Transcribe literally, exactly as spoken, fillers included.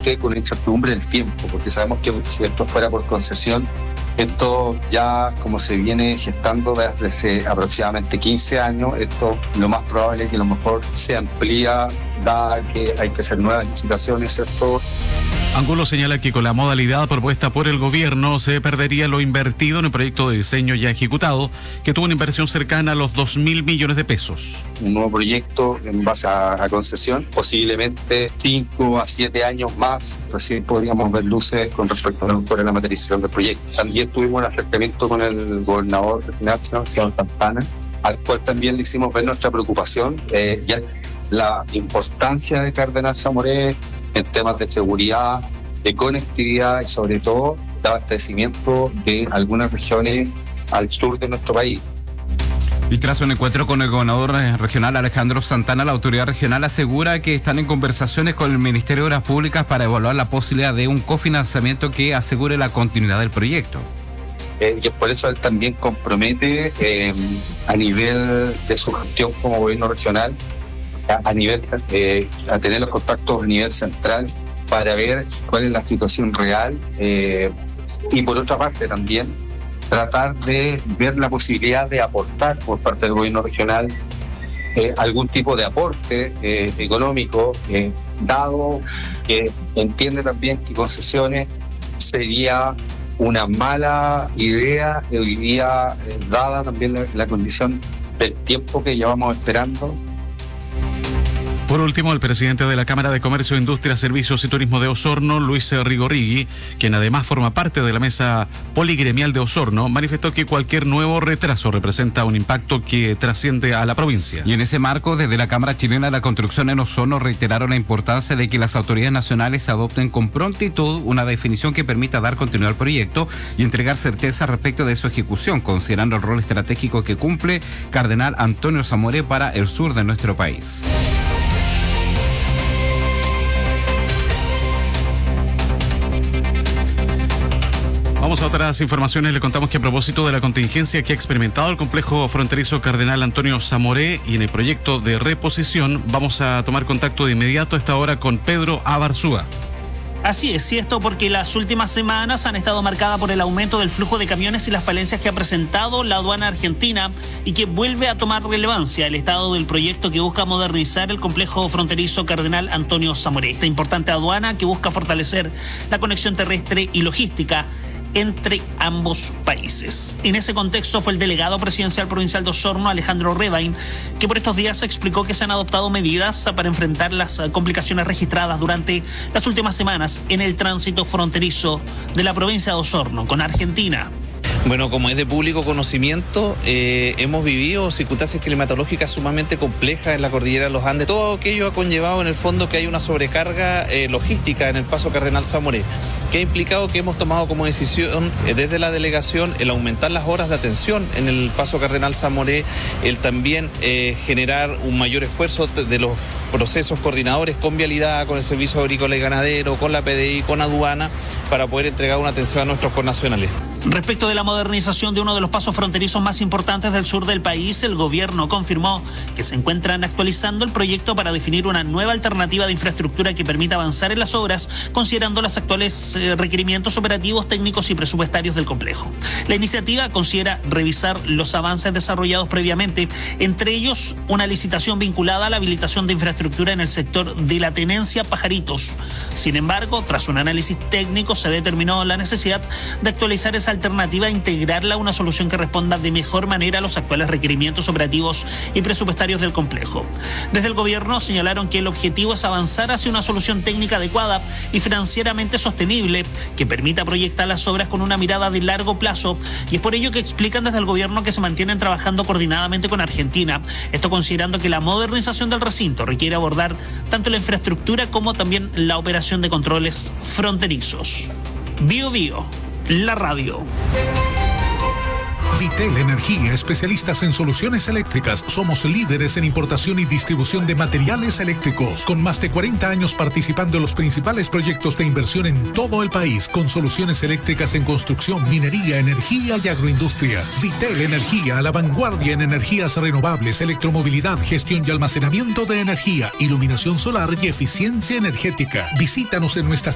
obviamente con incertidumbre del tiempo, porque sabemos que si esto fuera por concesión, esto ya como se viene gestando desde hace aproximadamente quince años, esto lo más probable es que a lo mejor se amplía, dada que hay que hacer nuevas licitaciones, ¿cierto? Angulo señala que con la modalidad propuesta por el gobierno se perdería lo invertido en el proyecto de diseño ya ejecutado, que tuvo una inversión cercana a los dos mil millones de pesos. Un nuevo proyecto en base a, a concesión, posiblemente cinco a siete años más, recién podríamos ver luces con respecto a la, la materialización del proyecto. También tuvimos un acercamiento con el gobernador regional, señor Santana, al cual también le hicimos ver nuestra preocupación, eh, ya la importancia de Cardenal Zamoré en temas de seguridad, de conectividad y sobre todo de abastecimiento de algunas regiones al sur de nuestro país. Y tras un encuentro con el gobernador regional Alejandro Santana, la autoridad regional asegura que están en conversaciones con el Ministerio de Obras Públicas para evaluar la posibilidad de un cofinanciamiento que asegure la continuidad del proyecto. Eh, y por eso él también compromete eh, a nivel de su gestión como gobierno regional, a, a nivel eh, a tener los contactos a nivel central para ver cuál es la situación real eh, y por otra parte también tratar de ver la posibilidad de aportar por parte del gobierno regional eh, algún tipo de aporte eh, económico, eh, dado que entiende también que concesiones sería una mala idea hoy día, eh, dada también la, la condición del tiempo que llevamos esperando. Por último, el presidente de la Cámara de Comercio, Industria, Servicios y Turismo de Osorno, Luis Rigorrigui, quien además forma parte de la mesa poligremial de Osorno, manifestó que cualquier nuevo retraso representa un impacto que trasciende a la provincia. Y en ese marco, desde la Cámara Chilena de la Construcción en Osorno reiteraron la importancia de que las autoridades nacionales adopten con prontitud una definición que permita dar continuidad al proyecto y entregar certeza respecto de su ejecución, considerando el rol estratégico que cumple Cardenal Antonio Zamoré para el sur de nuestro país. Vamos a otras informaciones. Le contamos que a propósito de la contingencia que ha experimentado el complejo fronterizo Cardenal Antonio Zamoré y en el proyecto de reposición, vamos a tomar contacto de inmediato a esta hora con Pedro Abarzúa. Así es, y esto porque las últimas semanas han estado marcadas por el aumento del flujo de camiones y las falencias que ha presentado la aduana argentina y que vuelve a tomar relevancia el estado del proyecto que busca modernizar el complejo fronterizo Cardenal Antonio Zamoré. Esta importante aduana que busca fortalecer la conexión terrestre y logística entre ambos países. En ese contexto fue el delegado presidencial provincial de Osorno, Alejandro Redain, que por estos días explicó que se han adoptado medidas para enfrentar las complicaciones registradas durante las últimas semanas en el tránsito fronterizo de la provincia de Osorno con Argentina. Bueno, como es de público conocimiento, eh, hemos vivido circunstancias climatológicas sumamente complejas en la cordillera de los Andes. Todo aquello ha conllevado en el fondo que hay una sobrecarga eh, logística en el paso Cardenal Zamoré, que ha implicado que hemos tomado como decisión eh, desde la delegación el aumentar las horas de atención en el paso Cardenal Zamoré, el también eh, generar un mayor esfuerzo de los procesos coordinadores con vialidad, con el Servicio Agrícola y Ganadero, con la P D I, con aduana, para poder entregar una atención a nuestros connacionales. Respecto de la modernización de uno de los pasos fronterizos más importantes del sur del país, el gobierno confirmó que se encuentran actualizando el proyecto para definir una nueva alternativa de infraestructura que permita avanzar en las obras, considerando los actuales eh, requerimientos operativos, técnicos y presupuestarios del complejo. La iniciativa considera revisar los avances desarrollados previamente, entre ellos una licitación vinculada a la habilitación de infraestructura en el sector de la tenencia Pajaritos. Sin embargo, tras un análisis técnico se determinó la necesidad de actualizar esa alternativa e integrarla a una solución que responda de mejor manera a los actuales requerimientos operativos y presupuestarios del complejo. Desde el gobierno señalaron que el objetivo es avanzar hacia una solución técnica adecuada y financieramente sostenible que permita proyectar las obras con una mirada de largo plazo, y es por ello que explican desde el gobierno que se mantienen trabajando coordinadamente con Argentina, esto considerando que la modernización del recinto requiere abordar tanto la infraestructura como también la operación de controles fronterizos. Bio Bio, la radio. Vitel Energía, especialistas en soluciones eléctricas. Somos líderes en importación y distribución de materiales eléctricos, con más de cuarenta años participando en los principales proyectos de inversión en todo el país, con soluciones eléctricas en construcción, minería, energía y agroindustria. Vitel Energía, a la vanguardia en energías renovables, electromovilidad, gestión y almacenamiento de energía, iluminación solar y eficiencia energética. Visítanos en nuestras